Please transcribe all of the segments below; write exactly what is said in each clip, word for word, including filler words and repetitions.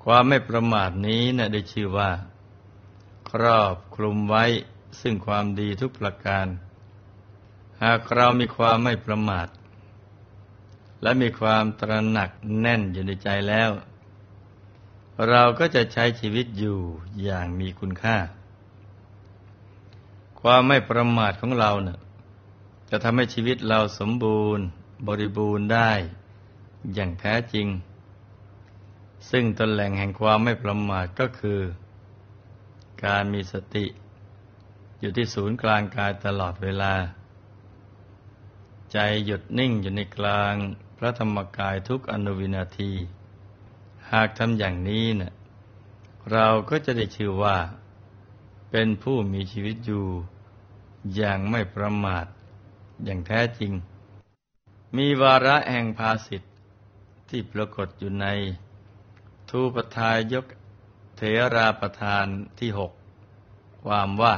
ความไม่ประมาทนี้นะ่ะได้ชื่อว่าครอบคลุมไว้ซึ่งความดีทุกประการหากเรามีความไม่ประมาทและมีความตระหนักแน่นอยู่ในใจแล้วเราก็จะใช้ชีวิตอยู่อย่างมีคุณค่าความไม่ประมาทของเราเนี่ยจะทำให้ชีวิตเราสมบูรณ์บริบูรณ์ได้อย่างแท้จริงซึ่งต้นแหล่งแห่งความไม่ประมาทก็คือการมีสติอยู่ที่ศูนย์กลางกายตลอดเวลาใจหยุดนิ่งอยู่ในกลางพระธรรมกายทุกอนุวินาทีหากทำอย่างนี้เนี่ยเราก็จะได้ชื่อว่าเป็นผู้มีชีวิตอยู่อย่างไม่ประมาทอย่างแท้จริงมีวาระแห่งภาษิตที่ปรากฏอยู่ในทูปทายกเถราประธานที่หกความว่า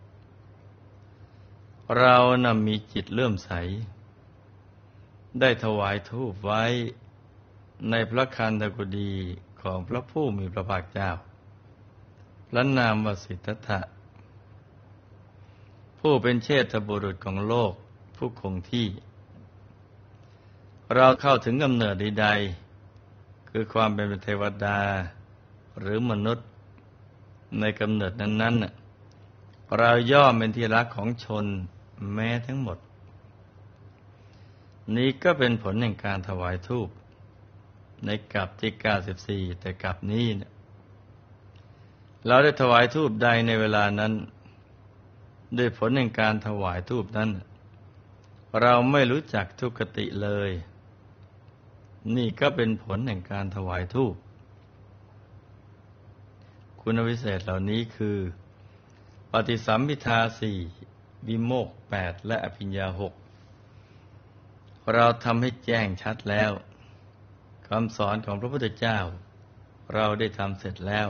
เรานำมีจิตเลื่อมใสได้ถวายธูปไว้ในพระคันธกุฎีของพระผู้มีพระภาคเจ้าพระนามวสิทธัตถะผู้เป็นเชษฐบุรุษของโลกผู้คงที่เราเข้าถึงกำเนิดใดๆคือความเป็นเทวดาหรือมนุษย์ในกำเนิดนั้นๆเราย่อมเป็นที่รักของชนแม้ทั้งหมดนี้ก็เป็นผลแห่งการถวายธูปในกลับที่เก้าสิบสี่แต่กลับนี้เนี่ยเราได้ถวายธูปใดในเวลานั้นด้วยผลแห่งการถวายธูปนั้นเราไม่รู้จักทุกขติเลยนี่ก็เป็นผลแห่งการถวายธูปคุณวิเศษเหล่านี้คือปฏิสัมภิทาสี่วิโมกข์แปดและอภิญญาหกเราทำให้แจ้งชัดแล้วคำสอนของพระพุทธเจ้าเราได้ทำเสร็จแล้ว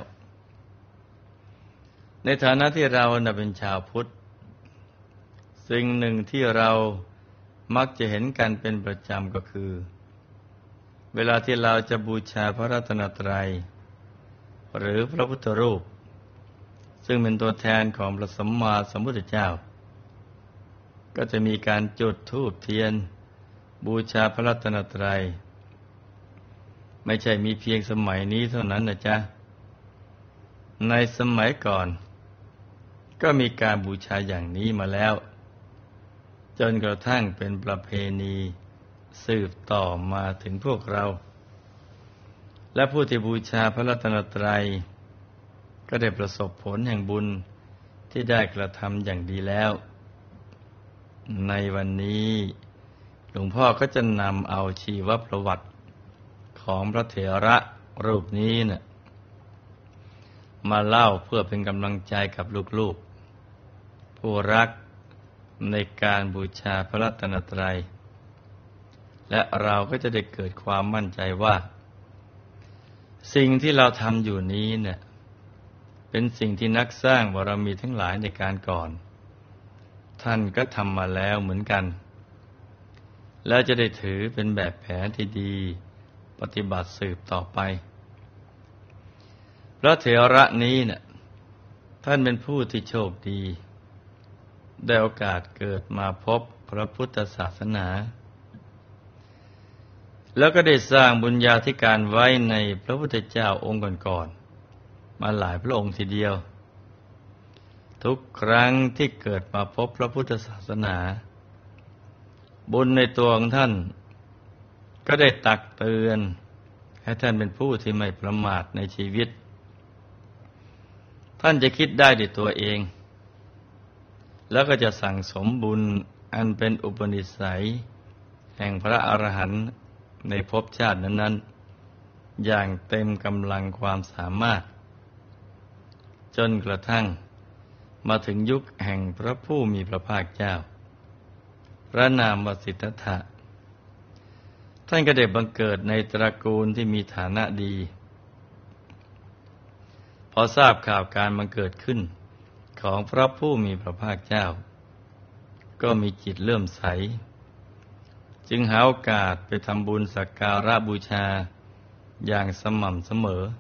ในฐานะที่เราเป็นชาวพุทธสิ่งหนึ่งที่เรามักจะเห็นกันเป็นประจำก็คือเวลาที่เราจะบูชาพระรัตนตรัยหรือพระพุทธรูปซึ่งเป็นตัวแทนของพระสัมมาสัมพุทธเจ้าก็จะมีการจุดธูปเทียนบูชาพระรัตนตรัยไม่ใช่มีเพียงสมัยนี้เท่านั้นนะจ๊ะในสมัยก่อนก็มีการบูชาอย่างนี้มาแล้วจนกระทั่งเป็นประเพณีสืบต่อมาถึงพวกเราและผู้ที่บูชาพระรัตนตรัยก็ได้ประสบผลแห่งบุญที่ได้กระทำอย่างดีแล้วในวันนี้หลวงพ่อก็จะนำเอาชีวประวัติของพระเถระรูปนี้เนี่ยมาเล่าเพื่อเป็นกำลังใจกับลูกๆผู้รักในการบูชาพระรัตนตรัยและเราก็จะได้เกิดความมั่นใจว่าสิ่งที่เราทำอยู่นี้เนี่ยเป็นสิ่งที่นักสร้างบารมีทั้งหลายในการก่อนท่านก็ทำมาแล้วเหมือนกันแล้วจะได้ถือเป็นแบบแผนที่ดีปฏิบัติสืบต่อไปพระเถระนี้เนี่ยท่านเป็นผู้ที่โชคดีได้โอกาสเกิดมาพบพระพุทธศาสนาแล้วก็ได้สร้างบุญญาธิการไว้ในพระพุทธเจ้าองค์ก่อนๆมาหลายพระองค์ทีเดียวทุกครั้งที่เกิดมาพบพระพุทธศาสนาบุญในตัวของท่านก็ได้ตักเตือนให้ท่านเป็นผู้ที่ไม่ประมาทในชีวิตท่านจะคิดได้ด้วยตัวเองแล้วก็จะสั่งสมบุญอันเป็นอุปนิสัยแห่งพระอรหันต์ในภพชาตินั้นๆอย่างเต็มกำลังความสามารถจนกระทั่งมาถึงยุคแห่งพระผู้มีพระภาคเจ้าพระนามวสิทธัตถะท่านก็ได้บังเกิดในตระกูลที่มีฐานะดีพอทราบข่าวการบังเกิดขึ้นของพระผู้มีพระภาคเจ้าก็มีจิตเลื่อมใสจึงหาโอกาสไปทำบุญสักการะบูชาอย่างสม่ำเสมอ